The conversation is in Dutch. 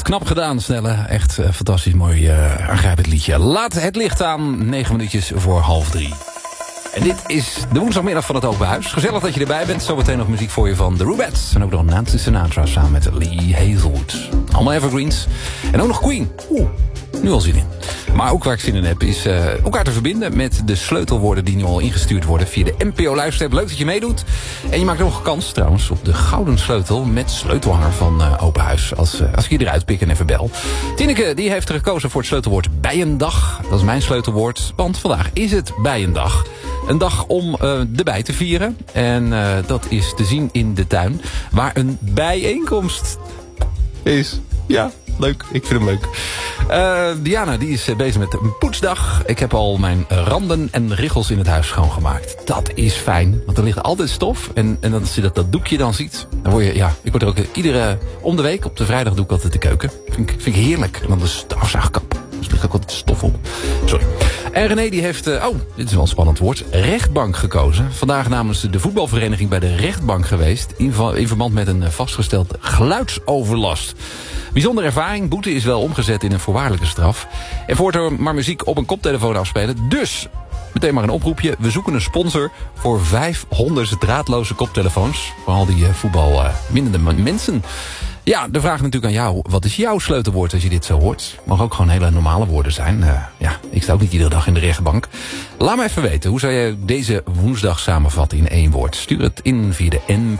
knap gedaan, Snelle. Echt fantastisch mooi, aangrijpend liedje. Laat het licht aan, 9 minuutjes voor 2:30. En dit is de woensdagmiddag van het Open Huis. Gezellig dat je erbij bent. Zometeen nog muziek voor je van The Rubettes. En ook nog Nancy Sinatra samen met Lee Hazelwood. Allemaal evergreens. En ook nog Queen. Nu al zin in. Maar ook waar ik zin in heb is elkaar te verbinden met de sleutelwoorden die nu al ingestuurd worden via de NPO-luister. Leuk dat je meedoet. En je maakt ook kans trouwens op de gouden sleutel met sleutelhanger van Open Huis. Als ik je eruit pik en even bel. Tineke die heeft er gekozen voor het sleutelwoord Bijendag. Dat is mijn sleutelwoord, want vandaag is het Bijendag. Een dag om de bij te vieren. En dat is te zien in de tuin. Waar een bijeenkomst is. Ja, leuk. Ik vind hem leuk. Diana die is bezig met een poetsdag. Ik heb al mijn randen en richels in het huis schoongemaakt. Dat is fijn. Want er ligt altijd stof. En als je dat doekje dan ziet. Dan word je, ja, ik word er ook om de week. Op de vrijdag doe ik altijd de keuken. Vind ik heerlijk. En dan de afzuigkap. Dus er ligt ook altijd stof op. Sorry. En René die heeft, dit is wel een spannend woord, rechtbank gekozen. Vandaag namens de voetbalvereniging bij de rechtbank geweest. In verband met een vastgesteld geluidsoverlast. Bijzondere ervaring, boete is wel omgezet in een voorwaardelijke straf. En voortaan maar muziek op een koptelefoon afspelen. Dus, meteen maar een oproepje. We zoeken een sponsor voor 500 draadloze koptelefoons. Voor al die voetbalminnende mensen. Ja, de vraag natuurlijk aan jou. Wat is jouw sleutelwoord als je dit zo hoort? Mag ook gewoon hele normale woorden zijn. Ik sta ook niet iedere dag in de rechtbank. Laat me even weten. Hoe zou je deze woensdag samenvatten in 1 woord? Stuur het in via de